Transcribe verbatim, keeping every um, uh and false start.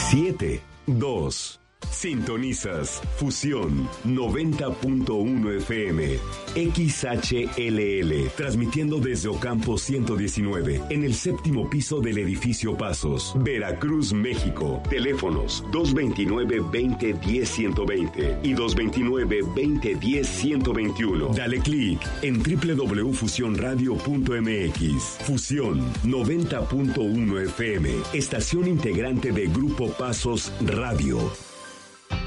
siete dos. Sintonizas Fusión noventa punto uno F M, X H L L, transmitiendo desde Ocampo ciento diecinueve, en el séptimo piso del edificio Pasos, Veracruz, México. Teléfonos dos veintinueve, veinte, diez, ciento veinte y dos veintinueve, veinte, diez, ciento veintiuno. Dale clic en doble u doble u doble u punto fusión radio punto m x. Fusión noventa punto uno F M, estación integrante de Grupo Pasos Radio.